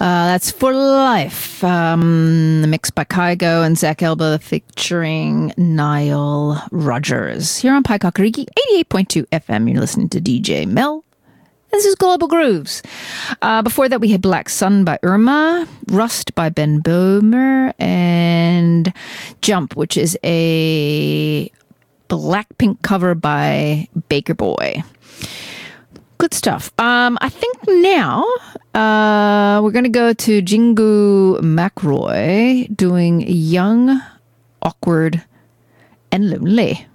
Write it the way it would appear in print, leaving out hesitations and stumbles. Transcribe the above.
That's For Life, mixed by Kygo and Zach Elba featuring Nile Rodgers. Here on Pai Kakariki, 88.2 FM, you're listening to DJ Mel. This is Global Grooves. Before that, we had Black Sun by Irma, Rust by Ben Böhmer, and Jump, which is a Blackpink cover by Baker Boy. Good stuff. I think now we're going to go to Jingu McRoy doing Young, Awkward, and Lonely.